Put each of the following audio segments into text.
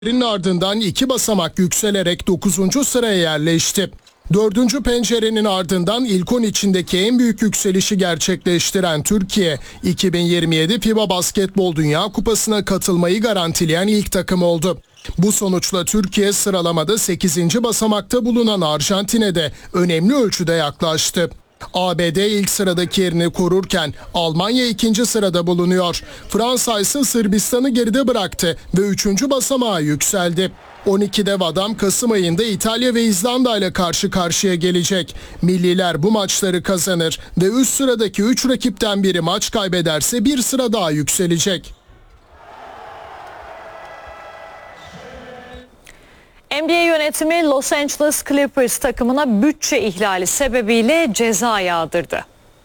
ardından 2 basamak yükselerek 9. sıraya yerleşti. 4. pencerenin ardından ilk 10 içindeki en büyük yükselişi gerçekleştiren Türkiye, 2027 FIBA Basketbol Dünya Kupası'na katılmayı garantileyen ilk takım oldu. Bu sonuçla Türkiye sıralamada 8. basamakta bulunan Arjantin'e de önemli ölçüde yaklaştı. ABD ilk sıradaki yerini korurken Almanya 2. sırada bulunuyor. Fransa ise Sırbistan'ı geride bıraktı ve 3. basamağa yükseldi. 12 dev adam Kasım ayında İtalya ve İzlanda ile karşı karşıya gelecek. Milliler bu maçları kazanır ve üst sıradaki 3 rakipten biri maç kaybederse bir sıra daha yükselecek. NBA yönetimi Los Angeles Clippers takımına bütçe ihlali sebebiyle ceza yağdırdı.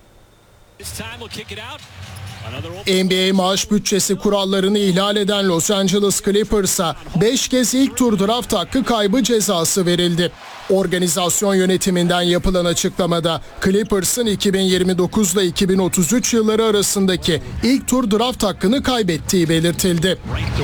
NBA maaş bütçesi kurallarını ihlal eden Los Angeles Clippers'a 5 kez ilk tur draft hakkı kaybı cezası verildi. Organizasyon yönetiminden yapılan açıklamada Clippers'ın 2029 ile 2033 yılları arasındaki ilk tur draft hakkını kaybettiği belirtildi.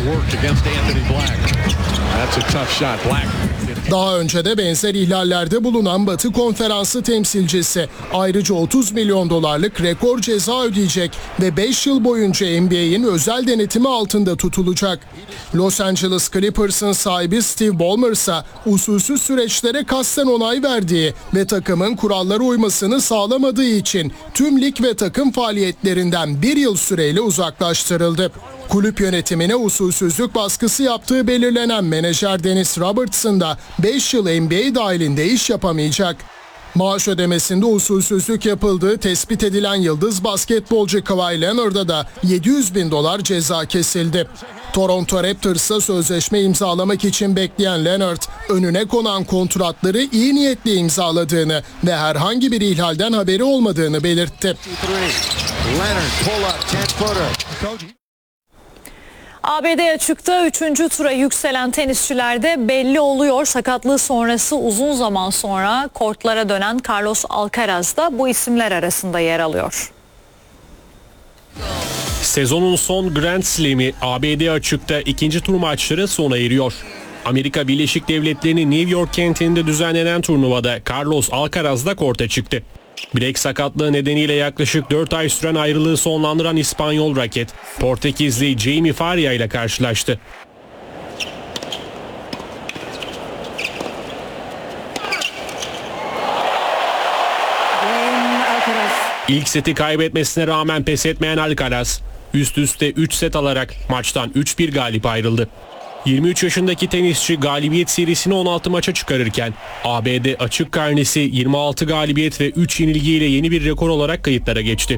Daha önce de benzer ihlallerde bulunan Batı Konferansı temsilcisi ayrıca 30 milyon dolarlık rekor ceza ödeyecek ve 5 yıl boyunca NBA'in özel denetimi altında tutulacak. Los Angeles Clippers'ın sahibi Steve Ballmer ise usulsüz süreçlere kasten onay verdiği ve takımın kurallara uymasını sağlamadığı için tüm lig ve takım faaliyetlerinden 1 yıl süreyle uzaklaştırıldı. Kulüp yönetimine usulsüzlük baskısı yaptığı belirlenen menajer Dennis Robertson da 5 yıl NBA dahilinde iş yapamayacak. Maaş ödemesinde usulsüzlük yapıldığı tespit edilen yıldız basketbolcu Kawhi Leonard'a da 700 bin dolar ceza kesildi. Toronto Raptors'a sözleşme imzalamak için bekleyen Leonard, önüne konan kontratları iyi niyetle imzaladığını ve herhangi bir ihlalden haberi olmadığını belirtti. ABD açıkta 3. tura yükselen tenisçilerde belli oluyor. Sakatlığı sonrası uzun zaman sonra kortlara dönen Carlos Alcaraz da bu isimler arasında yer alıyor. Sezonun son Grand Slam'i ABD açıkta 2. tur maçları sona eriyor. Amerika Birleşik Devletleri'nin New York kentinde düzenlenen turnuvada Carlos Alcaraz da korta çıktı. Bilek sakatlığı nedeniyle yaklaşık 4 ay süren ayrılığı sonlandıran İspanyol raket, Portekizli Jamie Faria ile karşılaştı. İlk seti kaybetmesine rağmen pes etmeyen Alcaraz, üst üste 3 set alarak maçtan 3-1 galip ayrıldı. 23 yaşındaki tenisçi galibiyet serisini 16 maça çıkarırken ABD açık karnesi 26 galibiyet ve 3 yenilgiyle yeni bir rekor olarak kayıtlara geçti.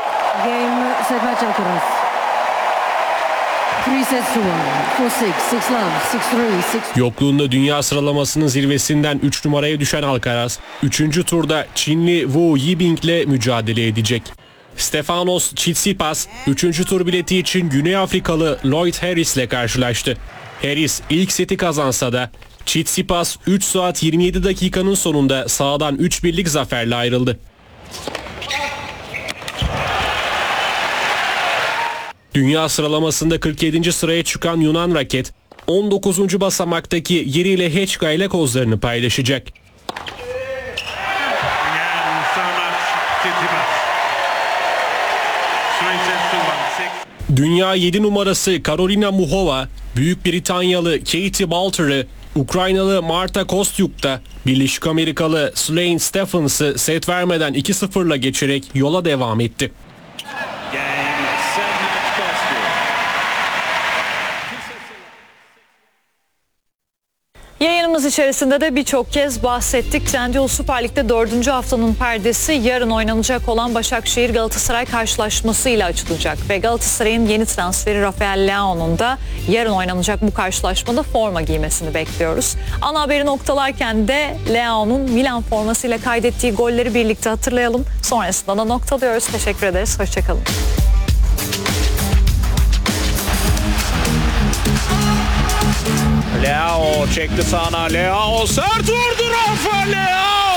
Yokluğunda dünya sıralamasının zirvesinden 3 numaraya düşen Alcaraz, 3. turda Çinli Wu Yibing ile mücadele edecek. Stefanos Tsitsipas 3. tur bileti için Güney Afrikalı Lloyd Harris ile karşılaştı. Harris ilk seti kazansa da Tsitsipas 3 saat 27 dakikanın sonunda sahadan 3-1'lik zaferle ayrıldı. Dünya sıralamasında 47. sıraya çıkan Yunan raket 19. basamaktaki yeriyle Hečka ile kozlarını paylaşacak. Dünya 7 numarası Karolina Muhova, Büyük Britanyalı Katie Boulter'ı, Ukraynalı Marta Kostyuk'ta Birleşik Amerikalı Sloane Stephens'ı set vermeden 2-0'la geçerek yola devam etti. Yayınımız içerisinde de birçok kez bahsettik. Trendyol Süper Lig'de 4. haftanın perdesi yarın oynanacak olan Başakşehir Galatasaray karşılaşmasıyla açılacak. Ve Galatasaray'ın yeni transferi Rafael Leao'nun da yarın oynanacak bu karşılaşmada forma giymesini bekliyoruz. Ana haberi noktalarken de Leao'nun Milan formasıyla kaydettiği golleri birlikte hatırlayalım. Sonrasında da noktalıyoruz. Teşekkür ederiz. Hoşçakalın. Leao çekti sağına. Leao sert vurdu Rafa Leao.